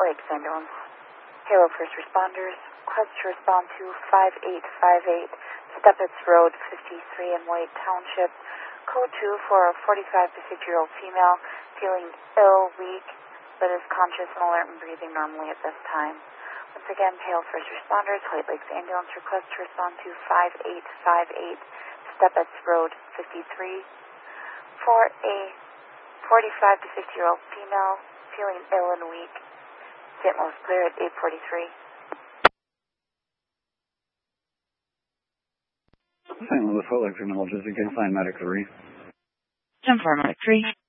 Lakes Ambulance. Halo First Responders, request to respond to 5858 Steppitz Road, 53 in White Township. Code 2 for a 45 to 50-year-old female feeling ill, weak, but is conscious and alert and breathing normally at this time. Once again, Hale First Responders, White Lakes Ambulance, request to respond to 5858 Steppitz Road, 53 for a 45 to 50-year-old female feeling ill and weak. St. Louis clear at 8:43. St. Louis, White Lakes Ambulance, just in case, line medic 3. 10-4, medic 3.